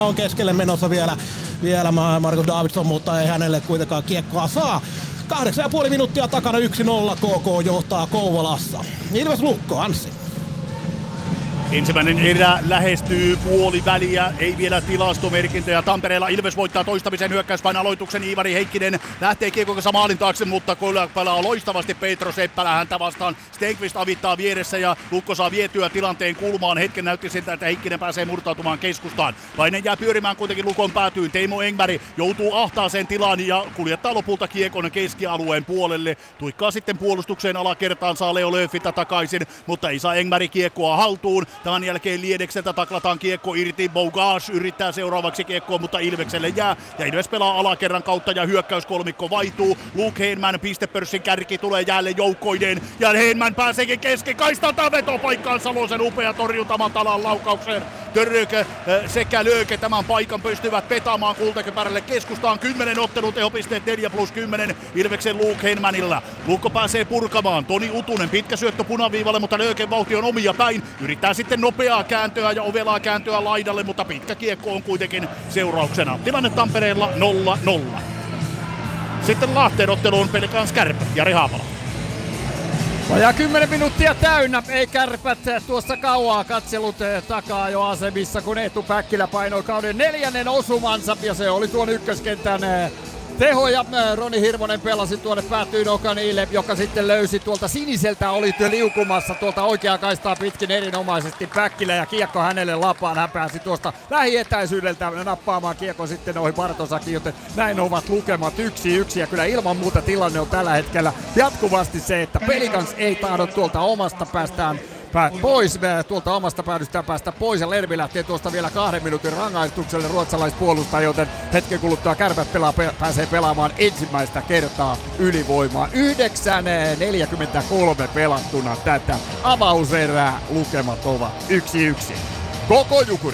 on keskelle menossa vielä Markus Davidsson, mutta ei hänelle kuitenkaan kiekkoa saa. 8,5 minuuttia takana 1-0 KK johtaa Kouvolassa. Ilves Lukko, Anssi. Ensimmäinen erä lähestyy puoliväliä, ei vielä tilastomerkintöjä. Tampereella Ilves voittaa toistamisen hyökkäyspain aloituksen. Iivari Heikkinen lähtee kiekon kanssa maalin taakse, mutta kyllä pelaa loistavasti Petro Seppälä häntä vastaan. Stenqvist avittaa vieressä ja Lukko saa vietyä tilanteen kulmaan. Hetken näytti siltä, että Heikkinen pääsee murtautumaan keskustaan. Paine jää pyörimään kuitenkin Lukon päätyyn. Teimo Engberg joutuu ahtaaseen tilaan ja kuljettaa lopulta kiekon keskialueen puolelle. Tuikkaa sitten puolustukseen alakertaan, saa Leo Lööfitä takaisin, mutta ei saa Engberg kiekkoa haltuun. Tämän jälkeen Liedekseltä taklataan kiekko irti. Bougage yrittää seuraavaksi kiekkoa, mutta Ilvekselle jää. Ja Ilves pelaa alakerran kautta ja hyökkäyskolmikko vaihtuu. Luke Henman pistepörssin kärki tulee jälleen joukkoineen. Ja Henman pääseekin keskikaistalta vetopaikkaan. Salosen upea torjunta matalaan laukaukseen. Törrökö sekä Lööke tämän paikan pystyvät petaamaan kultakypärälle keskustaan. 10 ottelun tehopisteet 4+10 Ilveksen Luke Henmanilla. Lukko pääsee purkamaan. Toni Utunen pitkä syöttö punaviivalle, mutta Lööken vauhti on omia päin. Yrittää sitten nopeaa kääntöä ja ovelaa kääntöä laidalle, mutta pitkä kiekko on kuitenkin seurauksena. Tilanne Tampereella 0-0. Sitten Lahteen otteluun Pelikans Kärpät, Jari Haapala. Vajaa 10 minuuttia täynnä, ei Kärpät tuossa kauaa katsellut takaa jo asemissa, kun Eetu Päkkilä painoi kauden 4. osumansa ja se oli tuon ykköskentän teho ja Roni Hirvonen pelasi tuonne päätyyn Okanille, joka sitten löysi tuolta siniseltä, oli liukumassa tuolta oikeaa kaistaa pitkin erinomaisesti Päkkilä ja kiekko hänelle lapaan. Hän pääsi tuosta lähietäisyydeltä nappaamaan kiekko sitten ohi Bartosakin, joten näin ovat lukemat 1-1 ja kyllä ilman muuta tilanne on tällä hetkellä jatkuvasti se, että Pelikans ei tahdo tuolta omasta päästään pois, tuolta omasta päädystään päästä pois ja Lervi lähtee tuosta vielä 2 minuutin rangaistukselle ruotsalaispuolustaja, joten hetken kuluttua Kärpät pääsee pelaamaan ensimmäistä kertaa ylivoimaa. 9:43 pelattuna tätä avauserää, lukemat ovat 1-1. Koko Jukuri.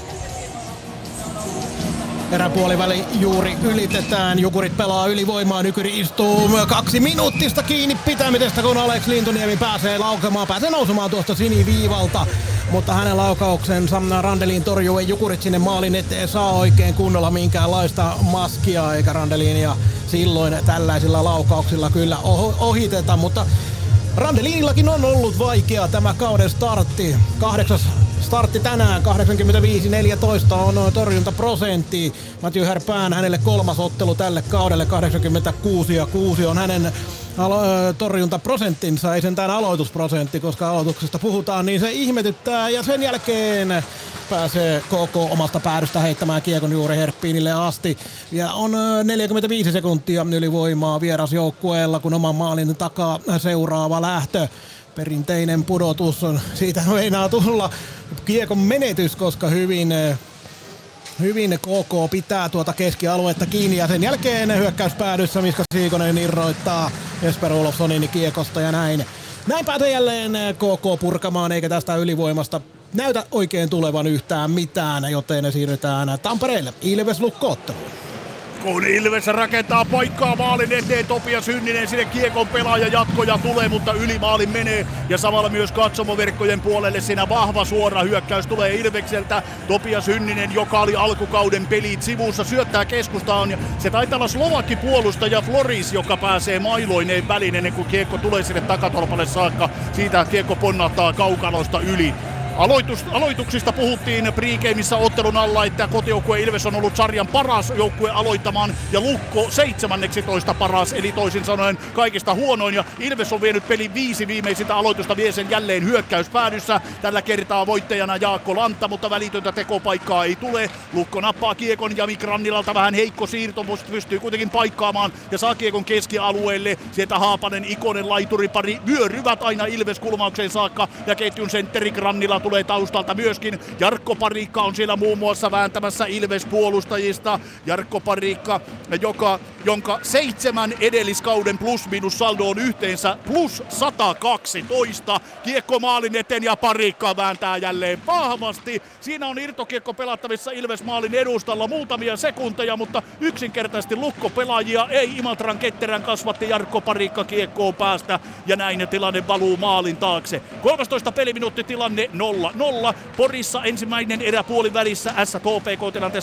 Eräpuoliväli juuri ylitetään. Jukurit pelaa ylivoimaa. Nykyri istuu 2 minuuttista kiinni pitämisestä, kun Alex Lintuniemi pääsee laukemaan. Pääsee nousemaan tuosta siniviivalta. Mutta hänen laukauksensa Randelin torjuu. Ei Jukurit sinne maalin eteen saa oikein kunnolla minkäänlaista maskia. Eikä Randelinia silloin tällaisilla laukauksilla kyllä ohiteta. Mutta Randelinillakin on ollut vaikea tämä kauden startti. 8. startti tänään, 85-14 on torjuntaprosentti. Matthew Herpään hänelle 3. ottelu tälle kaudelle, 86,6 on hänen torjuntaprosenttinsa, ei sentään aloitusprosentti, koska aloituksesta puhutaan, niin se ihmetyttää. Ja sen jälkeen pääsee KK omasta päädystä heittämään kiekon juuri Herppiinille asti. Ja on 45 sekuntia ylivoimaa vierasjoukkueella, kun oman maalin takaa seuraava lähtö. Perinteinen pudotus on, siitä meinaa tulla kiekon menetys, koska hyvin KK pitää tuota keskialuetta kiinni ja sen jälkeen hyökkäyspäädyssä Miska Siikonen irroittaa Jesper Olofssonin kiekosta ja näin. Näin pääsee jälleen KK purkamaan, eikä tästä ylivoimasta näytä oikein tulevan yhtään mitään, joten siirrytään Tampereelle Ilves Lukko-otteluun. Kun Ilves rakentaa paikkaa maalin eteen, Topias Hynninen sinne kiekon pelaaja jatkoja tulee, mutta yli maalin menee ja samalla myös katsomoverkkojen puolelle siinä vahva suora hyökkäys tulee Ilvekseltä. Topias Hynninen, joka oli alkukauden pelit sivussa, syöttää keskustaan ja se taitaa olla Slovakki puolustaja Floris, joka pääsee mailoineen väliin ennen kuin kiekko tulee sinne takatolpalle saakka. Siitä kiekko ponnahtaa kaukalosta yli. Aloituksista puhuttiin pre-gameissa ottelun alla, että kotijoukkue Ilves on ollut sarjan paras joukkue aloittamaan ja Lukko 17 paras, eli toisin sanoen kaikista huonoin. Ja Ilves on vienyt pelin 5 viimeisintä aloitusta, vie sen jälleen hyökkäyspäädyssä. Tällä kertaa voittajana Jaakko Lantta, mutta välitöntä tekopaikkaa ei tule. Lukko nappaa kiekon ja Mik Rannilalta vähän heikko siirto, mutta pystyy kuitenkin paikkaamaan ja saa kiekon keskialueelle. Sieltä Haapanen, Ikonen, laituripari vyöryvät aina Ilves kulmaukseen saakka ja ketjun sentteri Rannila tulee taustalta myöskin. Jarkko Parikka on siellä muun muassa vääntämässä Ilves-puolustajista. Jarkko Parikka, jonka 7 edelliskauden plus-minus saldo on yhteensä plus 112. Kiekko maalin eteen ja Parikka vääntää jälleen vahvasti. Siinä on irtokiekko pelattavissa Ilves maalin edustalla muutamia sekunteja, mutta yksinkertaisesti Lukko-pelaajia ei Imatran ketterän kasvatti Jarkko Parikka kiekkoon päästä ja näin tilanne valuu maalin taakse. 13 peliminuutti tilanne 0-0. 0-0. Porissa ensimmäinen erä puolin välissä. S-HPK tilanteessa